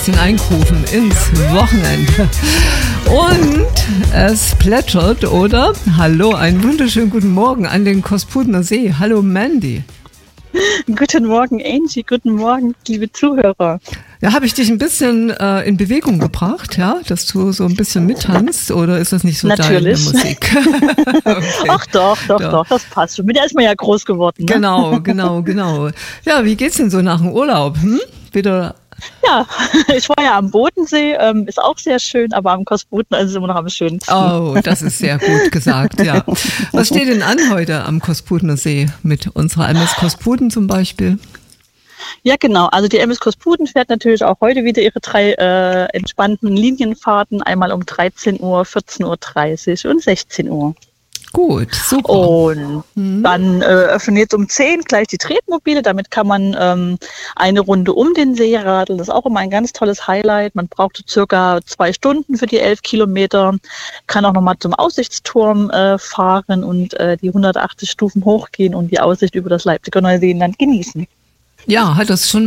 bisschen eingrufen ins Wochenende. Und es plätschert, oder? Hallo, einen wunderschönen guten Morgen an den Kospudener See. Hallo Mandy. Guten Morgen Angie, guten Morgen liebe Zuhörer. Ja, habe ich dich ein bisschen in Bewegung gebracht, ja, dass du so ein bisschen mittanzt, oder ist das nicht so Natürlich. deine Musik? Okay. Ach doch, das passt schon. Mit der ist man ja groß geworden. Ne? Genau. Ja, wie geht's denn so nach dem Urlaub? Wieder? Ja, ich war ja am Bodensee, ist auch sehr schön, aber am Kosputen ist es immer noch am schönsten. Oh, das ist sehr gut gesagt, ja. Was steht denn an heute am Kospudener See mit unserer MS Kosputen zum Beispiel? Ja, genau. Also die MS Kosputen fährt natürlich auch heute wieder ihre 3 entspannten Linienfahrten, einmal um 13 Uhr, 14.30 Uhr und 16 Uhr. Gut, super. Und dann öffnen jetzt um 10 gleich die Tretmobile. Damit kann man eine Runde um den See radeln. Das ist auch immer ein ganz tolles Highlight. Man braucht circa 2 Stunden für die 11 Kilometer. Kann auch nochmal zum Aussichtsturm fahren und die 180 Stufen hochgehen und die Aussicht über das Leipziger Neuseenland genießen. Ja,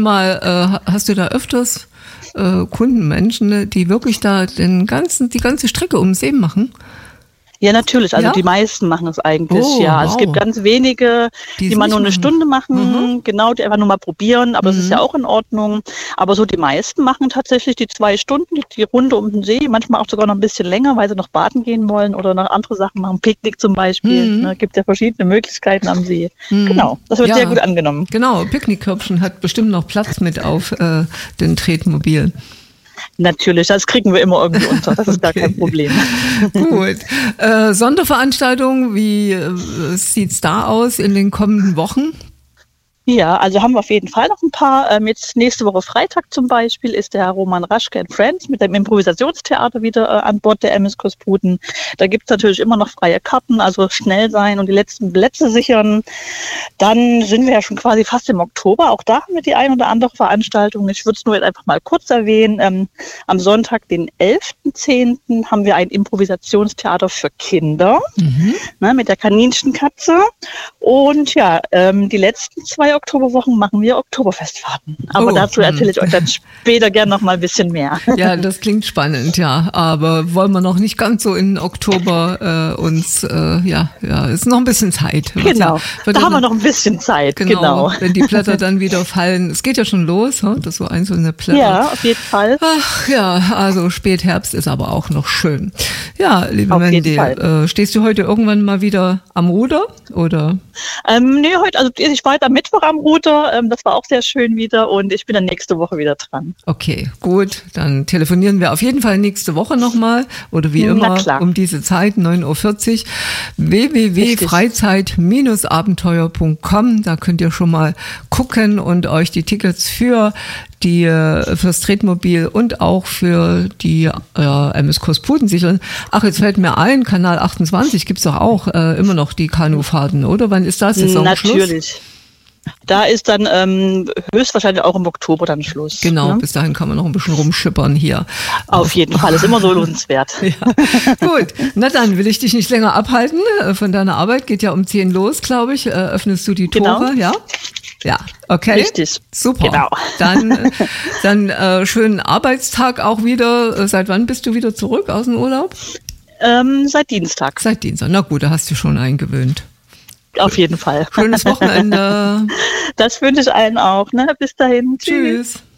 hast du da öfters Kundenmenschen, die wirklich da die ganze Strecke um den See machen? Ja, natürlich. Also ja? Die meisten machen es eigentlich, ja. Also wow. Es gibt ganz wenige, die mal nur eine Stunde machen, genau, die einfach nur mal probieren, aber das ist ja auch in Ordnung. Aber so die meisten machen tatsächlich die 2 Stunden, die Runde um den See, manchmal auch sogar noch ein bisschen länger, weil sie noch baden gehen wollen oder noch andere Sachen machen, Picknick zum Beispiel. Ne, gibt ja verschiedene Möglichkeiten am See. Genau, das wird sehr gut angenommen. Genau, Picknickkörbchen hat bestimmt noch Platz mit auf den Tretmobilen. Natürlich, das kriegen wir immer irgendwie unter, das ist gar kein Problem. Gut. Sonderveranstaltungen, wie sieht's da aus in den kommenden Wochen? Ja, also haben wir auf jeden Fall noch ein paar. Jetzt nächste Woche Freitag zum Beispiel ist der Roman Raschke and Friends mit dem Improvisationstheater wieder an Bord der MS Kosputen. Da gibt es natürlich immer noch freie Karten, also schnell sein und die letzten Plätze sichern. Dann sind wir ja schon quasi fast im Oktober. Auch da haben wir die ein oder andere Veranstaltung. Ich würde es nur jetzt einfach mal kurz erwähnen. Am Sonntag, den 11.10. haben wir ein Improvisationstheater für Kinder mit der Kaninchenkatze. Und ja, die letzten 2 Oktoberwochen machen wir Oktoberfestfahrten. Aber dazu erzähle ich euch dann später gerne noch mal ein bisschen mehr. Ja, das klingt spannend, ja. Aber wollen wir noch nicht ganz so in Oktober ist noch ein bisschen Zeit. Genau, da haben wir noch ein bisschen Zeit. Genau. Wenn die Blätter dann wieder fallen. Es geht ja schon los, das so einzelne Blätter. Ja, auf jeden Fall. Ach ja, also Spätherbst ist aber auch noch schön. Ja, liebe Mandy, stehst du heute irgendwann mal wieder am Ruder, oder? Nee, ich war am Mittwoch am Ruder, das war auch sehr schön wieder und ich bin dann nächste Woche wieder dran. Okay, gut, dann telefonieren wir auf jeden Fall nächste Woche nochmal oder wie immer um diese Zeit, 9.40 Uhr, www.freizeit-abenteuer.com, da könnt ihr schon mal gucken und euch die Tickets fürs Tretmobil und auch für die MS Kosputen sichern. Ach, jetzt fällt mir ein, Kanal 28 gibt's doch auch immer noch die Kanufahrten, oder? Wann ist das? Saisonschluss? Natürlich. Da ist dann höchstwahrscheinlich auch im Oktober dann Schluss. Genau, bis dahin kann man noch ein bisschen rumschippern hier. Auf jeden Fall, ist immer so lohnenswert. Ja. Gut, na dann will ich dich nicht länger abhalten von deiner Arbeit. Geht ja um 10 los, glaube ich. Öffnest du die Tore, ja? Ja, okay. Richtig. Super. Genau. Dann schönen Arbeitstag auch wieder. Seit wann bist du wieder zurück aus dem Urlaub? Seit Dienstag. Seit Dienstag. Na gut, da hast du schon eingewöhnt. Auf jeden Fall. Schönes Wochenende. Das wünsche ich allen auch. Ne? Bis dahin. Tschüss.